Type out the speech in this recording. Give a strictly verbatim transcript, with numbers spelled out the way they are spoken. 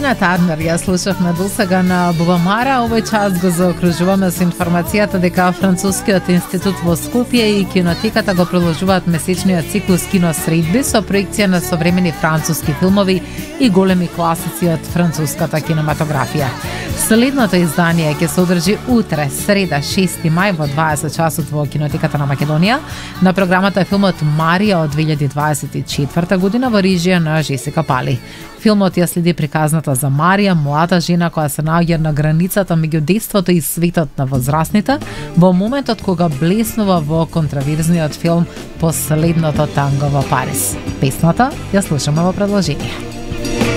Тина Тарнер ја слушавме досега на Бубамара. Овој час го заокружуваме со информацијата дека Францускиот институт во Скопје и кинотеката го продолжуваат месечниот циклус киносредби со проекција на современи француски филмови и големи класици од француската кинематографија. Следното издание ќе се одржи утре, среда, шести мај во дваесет часот во кинотеката на Македонија. На програмата е филмот Марија од две илјади дваесет и четврта година во режија на Жесика Пали. Филмот ја следи приказната за Марија, млада жена која се наоѓа на границата меѓу детството и светот на возрастните во моментот кога блеснува во контраверзниот филм Последното танго во Париз. Песната ја слушаме во продолжение.